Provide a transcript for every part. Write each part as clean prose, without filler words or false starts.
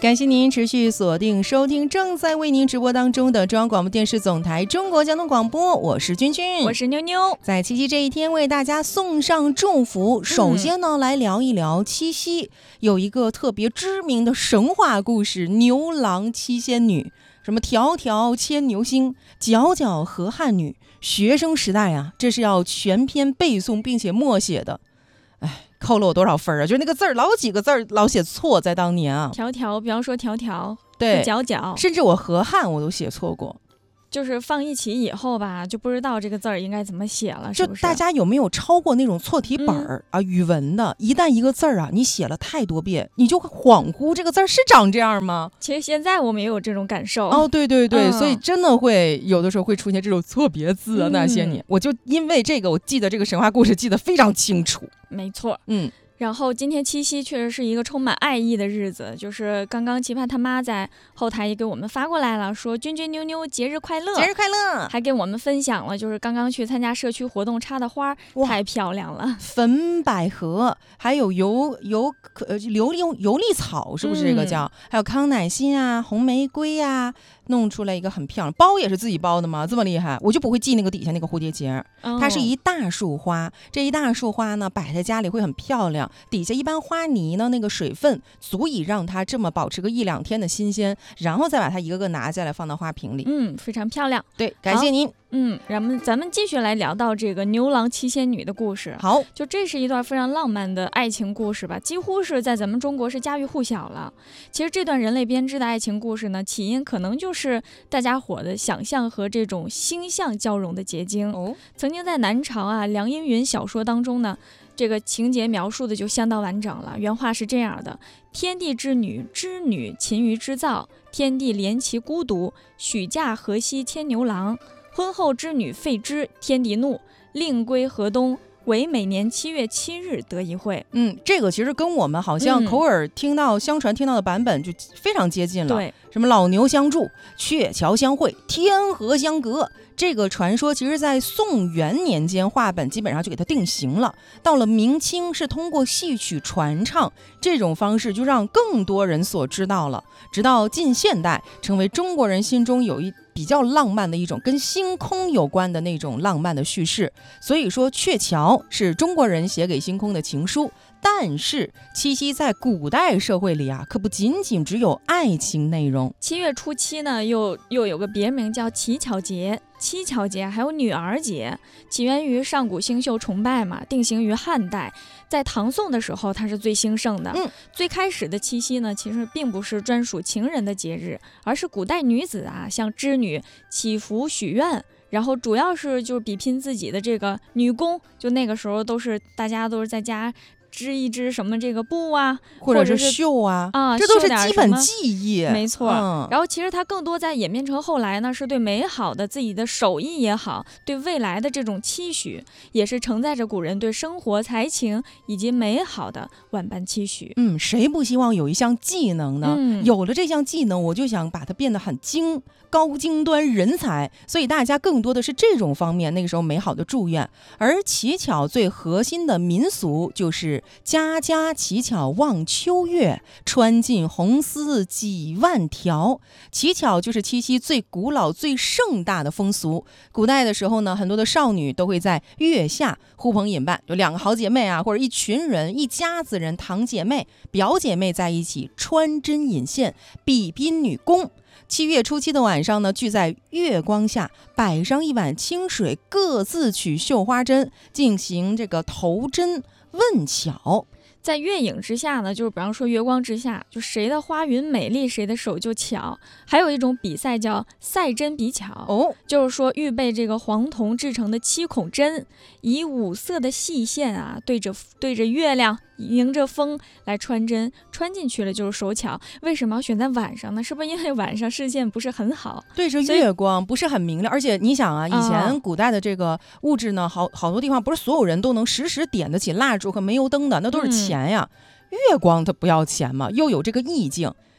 感谢您持续锁定收听正在为您直播当中的中央广播电视总台中国交通广播，我是君君， 我是妞妞。 在七夕这一天为大家送上祝福。首先呢，来聊一聊七夕，有一个特别知名的神话故事，牛郎七仙女，什么迢迢牵牛星，皎皎河汉女。学生时代啊，这是要全篇背诵并且默写的。哎，扣了我多少分啊？就是那个字儿，老几个字儿老写错，在当年啊。 迢迢，比方说迢迢， 对， 皎皎， 甚至我河汉我都写错过。 就是放一起以后吧，就不知道这个字儿应该怎么写了，是不是？ 就大家有没有抄过那种错题本儿啊？语文的，一旦一个字儿啊，你写了太多遍，你就恍惚这个字儿是长这样吗？ 其实现在我们也有这种感受。 哦，对对对，所以真的会有的时候会出现这种错别字啊，那些年，我就因为这个，我记得这个神话故事记得非常清楚。 没错，然后今天七夕确实是一个充满爱意的日子，就是刚刚期盼他妈在后台也给我们发过来了，说君君妞妞节日快乐， 节日快乐， 还给我们分享了就是刚刚去参加社区活动插的花，太漂亮了， 粉百合，还有琉璃草，是不是这个叫？还有康乃馨啊，红玫瑰啊，弄出来一个很漂亮，包也是自己包的吗？这么厉害，我就不会系那个底下那个蝴蝶结，它是一大束花，这一大束花呢摆在家里会很漂亮。底下一般花泥呢，那个水分足以让它这么保持个1-2天的新鲜，然后再把它一个个拿下来放到花瓶里。 非常漂亮。 对，感谢您。 然后咱们继续来聊到这个牛郎七仙女的故事。 好， 就这是一段非常浪漫的爱情故事吧，几乎是在咱们中国是家喻户晓了。其实这段人类编织的爱情故事呢，起因可能就是大家伙的想象和这种星象交融的结晶。曾经在南朝啊梁阴云小说当中呢，这个情节描述的就相当完整了。原话是这样的：天地之女，织女勤于织造，天地怜其孤独，许嫁河西牵牛郎。婚后织女废织，天地怒，令归河东，唯每年7月7日得一会。 这个其实跟我们好像口耳相传听到的版本就非常接近了。 对， 什么老牛相助，鹊桥相会，天河相隔，这个传说其实在宋元年间话本基本上就给它定型了。到了明清是通过戏曲传唱这种方式，就让更多人所知道了，直到近现代成为中国人心中有一比较浪漫的一种跟星空有关的那种浪漫的叙事。所以说鹊桥是中国人写给星空的情书。但是七夕在古代社会里啊，可不仅仅只有爱情内容。 7月初7呢，又有个别名叫乞巧节。七巧节还有女儿节，起源于上古星宿崇拜嘛，定型于汉代。在唐宋的时候，它是最兴盛的。最开始的七夕呢，其实并不是专属情人的节日，而是古代女子啊向织女祈福许愿。然后主要是就是比拼自己的这个女工，就那个时候大家都是在家织一织什么这个布啊， 或者是绣啊，这都是基本技艺。 没错。然后其实它更多在演变成后来呢，是对美好的自己的手艺也好，对未来的这种期许，也是承载着古人对生活才情以及美好的万般期许。 谁不希望有一项技能呢？有了这项技能，我就想把它变得很高精端人才，所以大家更多的是这种方面那个时候美好的祝愿。而乞巧最核心的民俗就是家家乞巧望秋月，穿尽红丝几万条。乞巧就是七夕最古老最盛大的风俗。古代的时候呢，很多的少女都会在月下呼朋引伴，就2个好姐妹啊，或者一群人一家子人，堂姐妹表姐妹在一起穿针引线，比拼女工。7月初7的晚上呢，聚在月光下，摆上一碗清水，各自取绣花针，进行这个投针问巧。 在月影之下呢，就是比方说月光之下，就谁的花云美丽，谁的手就巧。还有一种比赛叫赛针比巧，就是说预备这个黄铜制成的7孔针，以5色的细线啊，对着月亮，迎着风来穿针，穿进去了就是手巧。为什么要选在晚上呢？是不是因为晚上视线不是很好， 对着月光不是很明亮？而且你想啊，以前古代的这个物质呢，好多地方不是所有人都能时时点得起蜡烛和煤油灯的，那都是钱呀。月光它不要钱嘛，又有这个意境。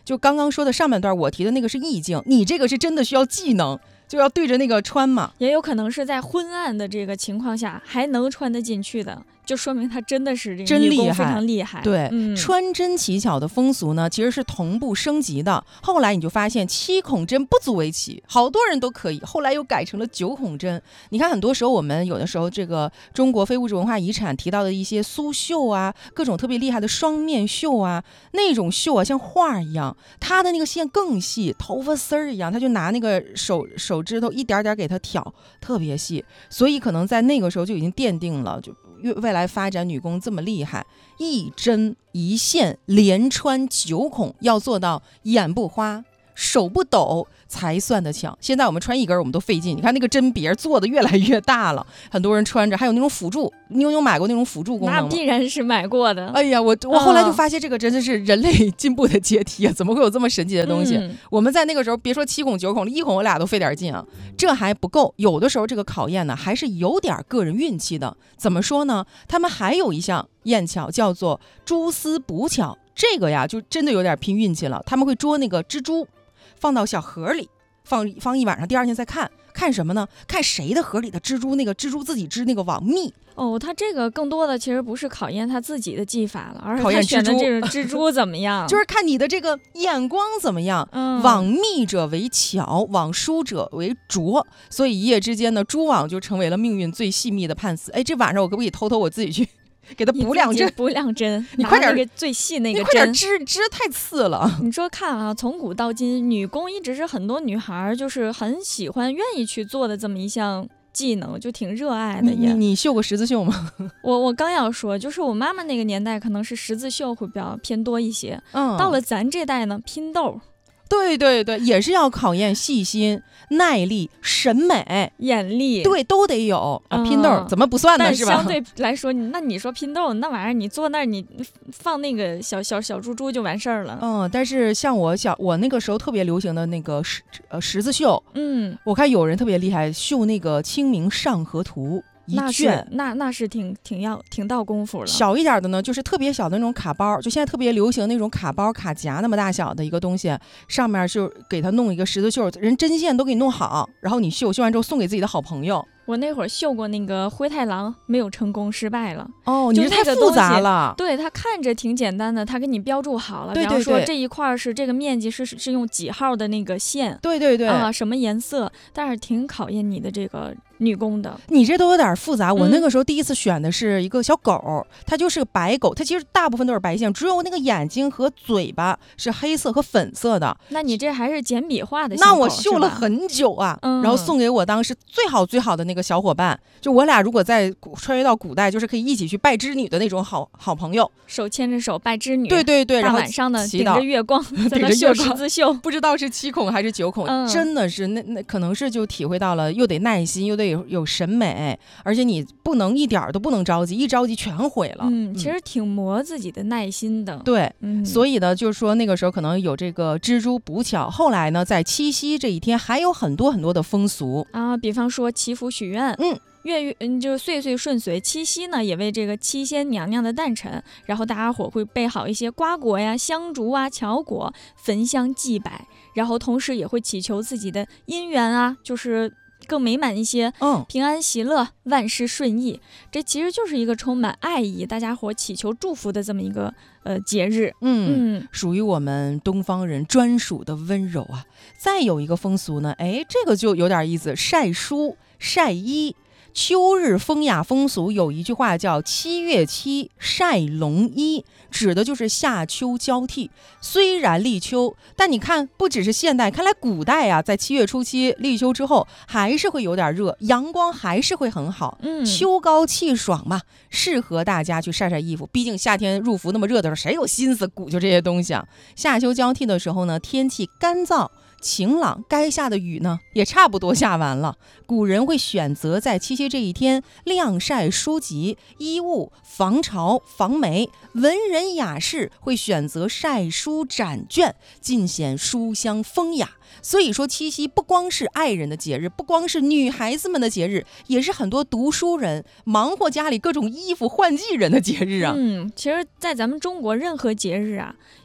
就刚刚说的上半段我提的那个是意境，你这个是真的需要技能，就要对着那个穿嘛。 也有可能是在昏暗的这个情况下还能穿得进去的，就说明他真的是这个女工非常厉害。 对，穿针乞巧的风俗呢，其实是同步升级的。后来你就发现7孔针不足为奇，好多人都可以，后来又改成了9孔针。你看很多时候我们有的时候这个中国非物质文化遗产提到的一些苏绣啊，各种特别厉害的双面绣啊，那种绣啊像画一样，它的那个线更细，头发丝儿一样，他就拿那个手指头一点点给它挑，特别细。所以可能在那个时候就已经奠定了，就未来发展女工这么厉害，一针一线连穿9孔，要做到眼不花手不抖才算得强。现在我们穿一根我们都费劲，你看那个针别做的越来越大了，很多人穿着，还有那种辅助，你有买过那种辅助功能吗？ 那必然是买过的。 哎呀，我后来就发现这个真的是人类进步的阶梯啊！怎么会有这么神奇的东西？我们在那个时候别说7孔9孔了，1孔我俩都费点劲啊，这还不够。有的时候这个考验呢还是有点个人运气的。怎么说呢？他们还有一项验巧叫做蛛丝补巧，这个呀就真的有点拼运气了。他们会捉那个蜘蛛，放到小盒里，放一晚上，第2天再看什么呢？看谁的盒里的蜘蛛，那个蜘蛛自己织那个网密。 哦，他这个更多的其实不是考验他自己的技法了，而是考验他选的这个蜘蛛怎么样， 就是看你的这个眼光怎么样。网密者为巧，网疏者为拙，所以一夜之间呢，蛛网就成为了命运最细密的判词。哎，这晚上我可不可以偷偷我自己去给他补2针？ 补2针， 你快点， 那个最细那个针， 你快点织太次了。 你说看啊，从古到今，女工一直是很多女孩就是很喜欢、愿意去做的这么一项技能，就挺热爱的也。 你绣过十字绣吗？ 我刚要说，就是我妈妈那个年代可能是十字绣会比较偏多一些，到了咱这代呢，拼豆。 对对对，也是要考验细心、耐力、审美、 眼力， 对，都得有啊。拼豆怎么不算呢？是吧？ 相对来说，那你说拼豆那玩意儿，你坐那儿你放那个小珠珠就完事儿了。 但是像我那个时候特别流行的那个十字绣，我看有人特别厉害，绣那个《清明上河图》。一卷那是挺到功夫了。 小一点的呢，就是特别小的那种卡包，就现在特别流行那种卡包卡夹那么大小的一个东西，上面就给它弄一个十字绣，人针线都给你弄好，然后你绣完之后送给自己的好朋友。 我那会儿绣过那个灰太狼，没有成功，失败了。 你是太复杂了。 对，它看着挺简单的，它给你标注好了，比方说这一块是这个面积是用几号的那个线， 对对对什么颜色，但是挺考验你的这个女工的。 你这都有点复杂。我那个时候第一次选的是一个小狗，它就是个白狗，它其实大部分都是白线，只有那个眼睛和嘴巴是黑色和粉色的。 那你这还是简笔画的？ 那我绣了很久啊，然后送给我当时最好的那个小伙伴，就我俩如果在穿越到古代，就是可以一起去拜织女的那种好朋友， 手牵着手拜织女。 对对对， 大晚上的顶着月光，在那绣十字绣， 不知道是7孔还是9孔，真的是那可能是就体会到了，又得耐心，又得有审美，而且你不能一点都不能着急，一着急全毁了。 其实挺磨自己的耐心的。 对，所以呢，就是说那个时候可能有这个蜘蛛补巧，后来呢，在七夕这一天还有很多的风俗啊，比方说祈福许愿，就是岁岁顺遂。七夕呢，也为这个七仙娘娘的诞辰，然后大家伙会备好一些瓜果呀、香烛啊、巧果，焚香祭拜，然后同时也会祈求自己的姻缘啊，就是更美满一些，平安喜乐，万事顺意。这其实就是一个充满爱意，大家伙祈求祝福的这么一个节日。 属于我们东方人专属的温柔啊。再有一个风俗呢，这个就有点意思，晒书晒衣。秋日风雅风俗有一句话叫7月7晒龙衣，指的就是夏秋交替。虽然立秋，但你看不只是现代，看来古代啊，在7月初7立秋之后还是会有点热，阳光还是会很好，秋高气爽嘛，适合大家去晒晒衣服。毕竟夏天入伏那么热的时候，谁有心思鼓就这些东西啊？夏秋交替的时候呢，天气干燥晴朗，该下的雨呢也差不多下完了。古人会选择在七夕这一天晾晒书籍、衣物、防潮防霉，文人雅士会选择晒书展卷，尽显书香风雅。所以说七夕不光是爱人的节日，不光是女孩子们的节日，也是很多读书人忙活家里各种衣服换季人的节日啊。 其实在咱们中国任何节日啊，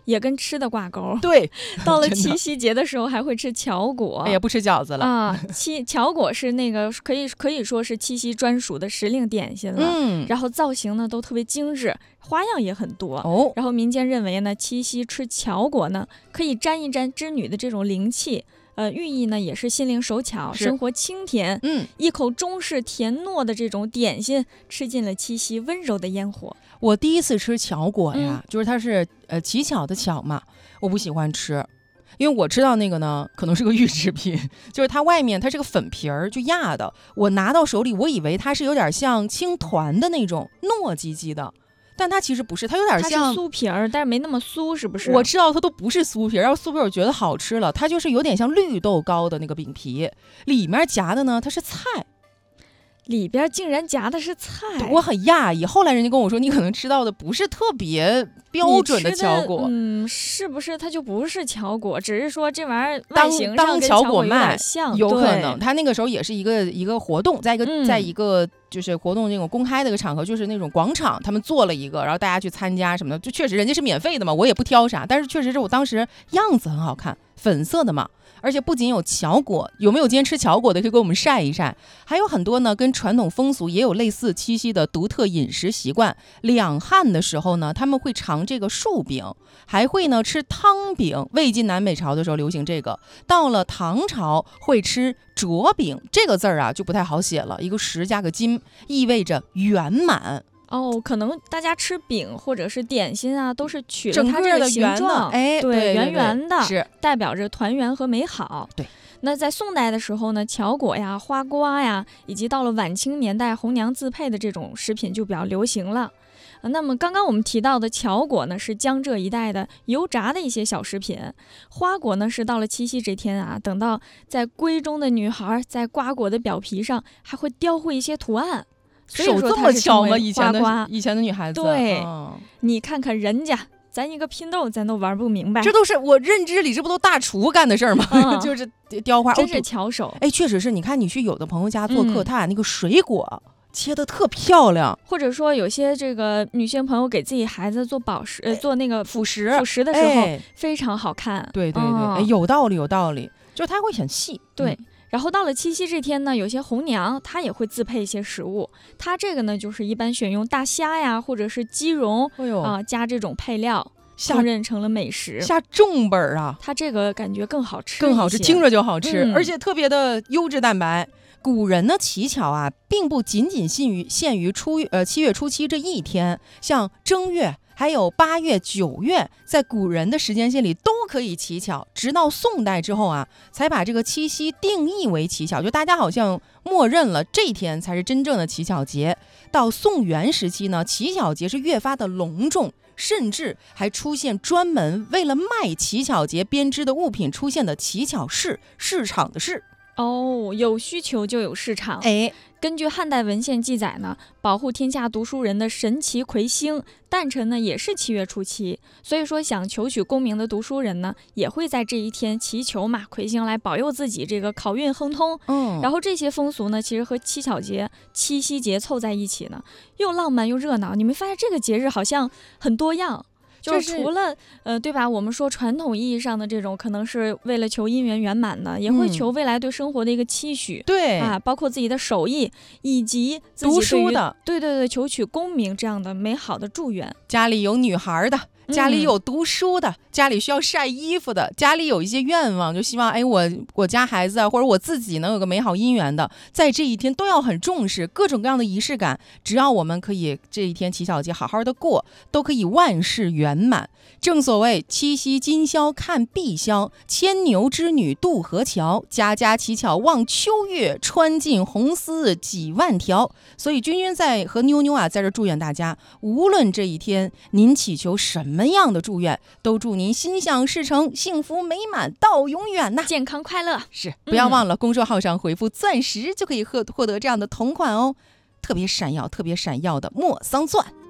也跟吃的挂钩。 对， 到了七夕节的时候还会吃巧果， 哎呀，不吃饺子了啊。巧果是那个可以说是七夕专属的时令点心了。然后造型呢都特别精致，花样也很多。然后民间认为呢，七夕吃巧果呢可以沾一沾织女的这种灵气。寓意呢也是心灵手巧，生活清甜。一口中式甜糯的这种点心，吃进了七夕温柔的烟火。 我第一次吃巧果呀，就是它是乞巧的巧嘛，我不喜欢吃，因为我知道那个呢可能是个预制品，就是它外面它是个粉皮儿就压的，我拿到手里我以为它是有点像青团的那种糯叽叽的。但它其实不是，它有点像酥皮儿，但是没那么酥，是不是？ 我知道它都不是酥皮，要是酥皮我觉得好吃了，它就是有点像绿豆糕的那个饼皮，里面夹的呢它是菜。 里边竟然夹的是菜， 我很讶异。后来人家跟我说，你可能吃到的不是特别标准的巧果， 是不是？它就不是巧果，只是说这玩意儿外形上跟巧果有点像， 有可能。他那个时候也是一个活动，在一个就是活动那种公开的一个场合，就是那种广场，他们做了一个，然后大家去参加什么的，就确实人家是免费的嘛，我也不挑啥，但是确实是我当时样子很好看，粉色的嘛。而且不仅有巧果，有没有今天吃巧果的可以给我们晒一晒，还有很多呢跟传统风俗也有类似七夕的独特饮食习惯。两汉的时候呢，他们会尝这个树饼，还会呢吃汤饼，魏晋南北朝的时候流行这个，到了唐朝会吃拙饼，这个字儿啊就不太好写了，一个石加个金，意味着圆满。 可能大家吃饼或者是点心啊，都是取了它这个形状，对，圆圆的， 是代表着团圆和美好。 对。 那在宋代的时候呢，巧果呀、花瓜呀，以及到了晚清年代，红娘自配的这种食品就比较流行了。那么刚刚我们提到的巧果呢，是江浙一带的油炸的一些小食品。花果呢，是到了七夕这天啊，等到在闺中的女孩在瓜果的表皮上还会雕绘一些图案。 手这么巧吗？以前的女孩子， 对，你看看人家，咱一个拼豆咱都玩不明白， 这都是我认知里，这不都大厨干的事儿吗？就是雕花， 真是巧手。 确实是，你看你去有的朋友家做客，他把那个水果切得特漂亮， 或者说有些这个女性朋友给自己孩子做做那个辅食的时候，非常好看。 对对对，有道理，就是它会很细。 对。然后到了七夕这天呢，有些红娘她也会自配一些食物，她这个呢就是一般选用大虾呀，或者是鸡茸加这种配料，烹饪成了美食， 下重本啊。 它这个感觉更好吃， 听着就好吃，而且特别的优质蛋白。古人呢乞巧啊，并不仅仅限于7月初7这一天，像正月。还有8月、9月，在古人的时间线里都可以乞巧，直到宋代之后啊，才把这个七夕定义为乞巧，就大家好像默认了这一天才是真正的乞巧节。到宋元时期呢，乞巧节是越发的隆重，甚至还出现专门为了卖乞巧节编织的物品出现的乞巧市场的市。 有需求就有市场。根据汉代文献记载呢，保护天下读书人的神奇魁星诞辰呢也是7月初7，所以说想求取功名的读书人呢，也会在这一天祈求嘛，魁星来保佑自己这个考运亨通。然后这些风俗呢，其实和乞巧节、七夕节凑在一起呢，又浪漫又热闹。你没发现这个节日好像很多样？就是除了对吧？我们说传统意义上的这种，可能是为了求姻缘圆满的，也会求未来对生活的一个期许。 对啊，包括自己的手艺以及自己读书的， 对，求取功名这样的美好的祝愿。 家里有女孩的，家里有读书的，家里需要晒衣服的，家里有一些愿望，就希望我家孩子啊，或者我自己能有个美好姻缘的，在这一天都要很重视各种各样的仪式感。只要我们可以这一天乞巧节好好的过，都可以万事圆满。正所谓七夕今宵看碧霄，牵牛织女渡河桥，家家乞巧望秋月，穿尽红丝几万条。所以君君和妞妞啊在这祝愿大家，无论这一天您祈求什么样的祝愿，都祝您心想事成，幸福美满到永远呐， 健康快乐。 是，不要忘了公众号上回复钻石就可以获得这样的同款哦，特别闪耀的莫桑钻。